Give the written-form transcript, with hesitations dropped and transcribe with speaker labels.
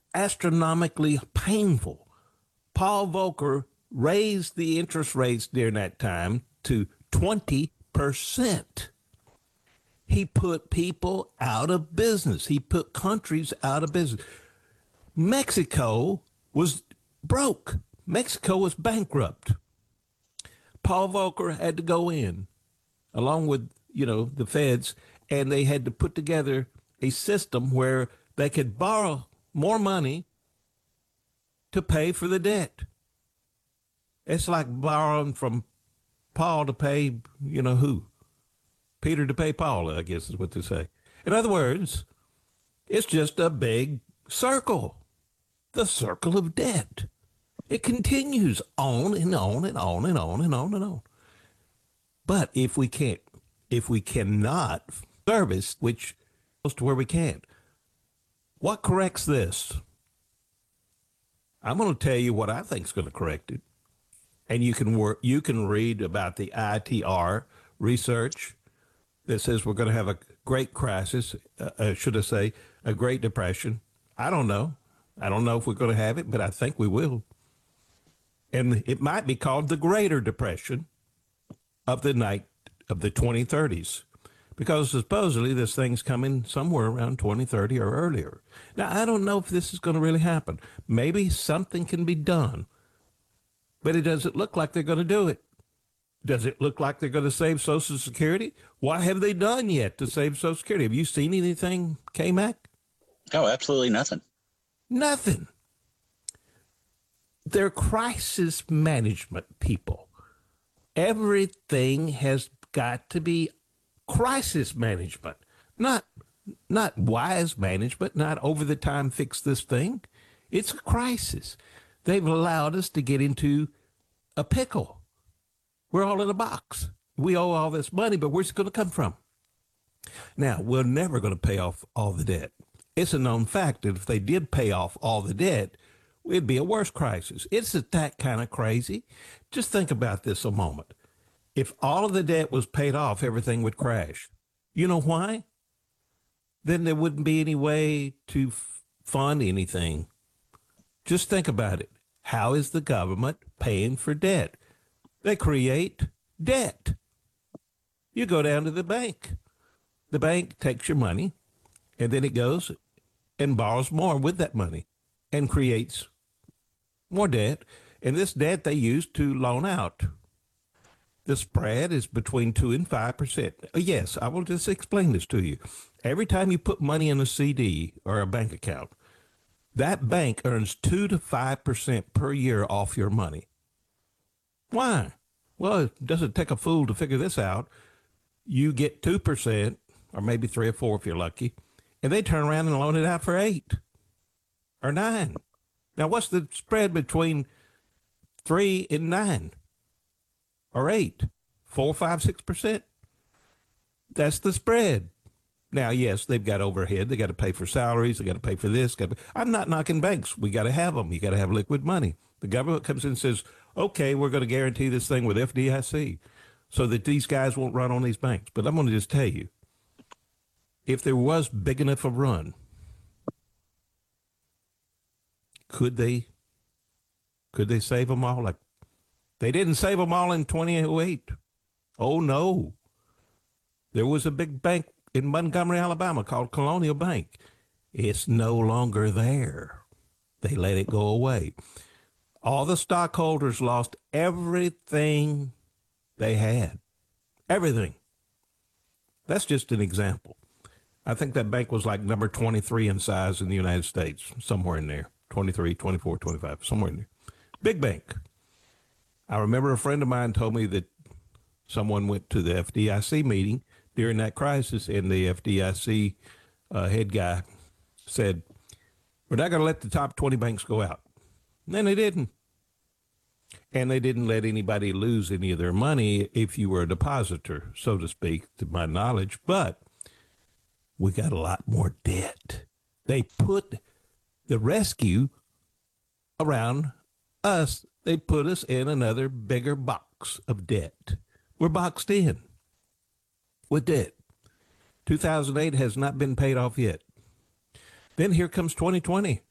Speaker 1: astronomically painful. Paul Volcker raised the interest rates during that time to 20%. He put people out of business. He put countries out of business. Mexico was broke. Mexico was bankrupt. Paul Volcker had to go in, along with, the feds, and they had to put together a system where they could borrow more money to pay for the debt. It's like borrowing from Paul to pay, who? Peter to pay Paul, I guess is what they say. In other words, it's just a big circle, the circle of debt. It continues on and on and on and on and on and on. But if we cannot service, which goes to where we can't, what corrects this? I'm going to tell you what I think is going to correct it. And you can read about the ITR research that says we're going to have a great crisis, should I say, a Great Depression. I don't know. I don't know if we're going to have it, but I think we will. And it might be called the Greater Depression of the 2030s, because supposedly this thing's coming somewhere around 2030 or earlier. Now, I don't know if this is going to really happen. Maybe something can be done, but it doesn't look like they're going to do it. Does it look like they're going to save Social Security? What have they done yet to save Social Security? Have you seen anything, K-Mac?
Speaker 2: Oh, absolutely nothing.
Speaker 1: Nothing. They're crisis management people. Everything has got to be crisis management, not wise management, not over the time fix this thing. It's a crisis. They've allowed us to get into a pickle. We're all in a box. We owe all this money, but where's it going to come from? Now, we're never going to pay off all the debt. It's a known fact that if they did pay off all the debt, it'd be a worse crisis. It's that kind of crazy. Just think about this a moment. If all of the debt was paid off, everything would crash. You know why? Then there wouldn't be any way to fund anything. Just think about it. How is the government paying for debt? They create debt. You go down to the bank. The bank takes your money, and then it goes and borrows more with that money and creates more debt. And this debt they use to loan out. The spread is between 2 and 5%. Yes, I will just explain this to you. Every time you put money in a CD or a bank account, that bank earns 2 to 5% per year off your money. Why? Well, it doesn't take a fool to figure this out. You get 2%, or maybe 3 or 4 if you're lucky, and they turn around and loan it out for 8 or 9. Now, what's the spread between 3 and 9 or 8? 4, 5, 6%? That's the spread. Now, yes, they've got overhead. They got to pay for salaries. They got to pay for this. I'm not knocking banks. We got to have them. You got to have liquid money. The government comes in and says, okay, we're going to guarantee this thing with FDIC so that these guys won't run on these banks. But I'm going to just tell you, if there was big enough a run, could they save them all? Like, they didn't save them all in 2008. Oh, no. There was a big bank in Montgomery, Alabama called Colonial Bank. It's no longer there. They let it go away. All the stockholders lost everything they had. Everything. That's just an example. I think that bank was like number 23 in size in the United States, somewhere in there. 23, 24, 25, somewhere in there. Big bank. I remember a friend of mine told me that someone went to the FDIC meeting during that crisis, and the FDIC head guy said, we're not going to let the top 20 banks go out. And then they didn't. And they didn't let anybody lose any of their money if you were a depositor, so to speak, to my knowledge. But we got a lot more debt. They put the rescue around us. They put us in another bigger box of debt. We're boxed in with debt. 2008 has not been paid off yet. Then here comes 2020.